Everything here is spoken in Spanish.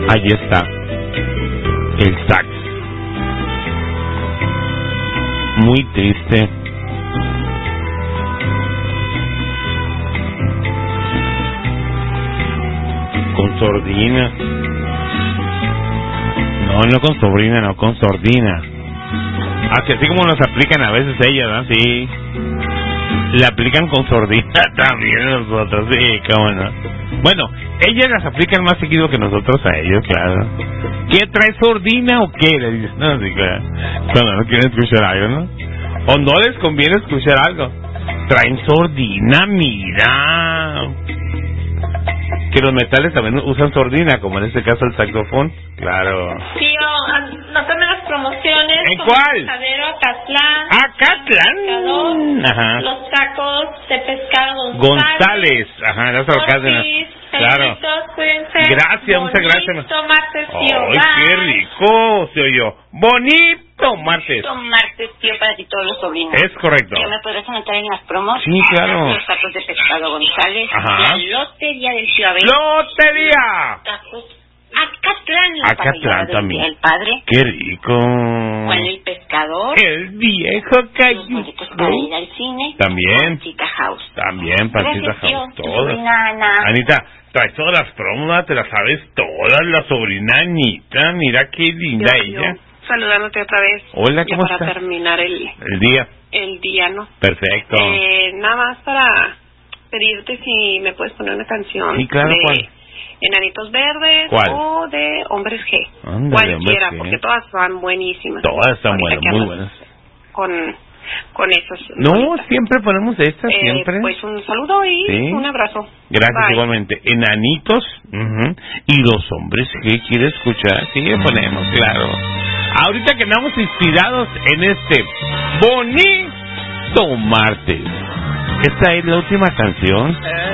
Ahí está. El sax. Muy triste. Con sordina. No con sobrina, no, con sordina. Así como nos aplican a veces ellas, ¿no? Sí. La aplican con sordina también nosotros, sí, cómo no. Bueno, ellas las aplican más seguido que nosotros a ellos, claro. ¿Qué trae sordina o qué? Le dices, no, sí, claro. Cuando no quieren escuchar algo, ¿no? O no les conviene escuchar algo. Traen sordina, mira. Que los metales también usan sordina, como en este caso el saxofón, claro. Tío, nótame las promociones. ¿En cuál? Pescadero, Acatlán. Acatlán. Ajá. Los tacos de pescado González. Ajá, las alcaldes. Claro. Cuídense. Gracias, muchas gracias. Bonito martes, tío. ¡Ay, qué rico! Se oyó. Bonito martes. Bonito martes, tío, para ti todos los sobrinos. Es correcto. ¿Ya me podrás anotar en las promos? Sí, claro. Los tacos de pescado González. Ajá. La lotería del tío Abel. ¡Lotería! Tacos Acatlán. Acatlán también. El padre. ¡Qué rico! Juan el pescador. El viejo Los boletos para ir al cine. También. Pancita House. También, Pancita Gracias, tío. House. Todas. Ana. Anita, traes todas las promos, te las sabes todas. La sobrina Anita, mira qué linda ella. Saludándote otra vez. Hola, ¿cómo estás? Para terminar el día. El día, ¿no? Perfecto. Nada más para pedirte si me puedes poner una canción. Sí, claro, de ¿cuál? Enanitos Verdes. ¿Cuál? O de Hombres G. Ándale, Cualquiera, Hombres G. porque todas van buenísimas. Todas están Ahorita buenas, que muy andas buenas. Con esas. No, bonitas. siempre ponemos estas, siempre. Pues un saludo y sí. un abrazo. Gracias, Bye. igualmente. Enanitos, y los hombres que quiere escuchar, sí, le ponemos, claro. Ahorita que andamos inspirados en este bonito martes. Esta es la última canción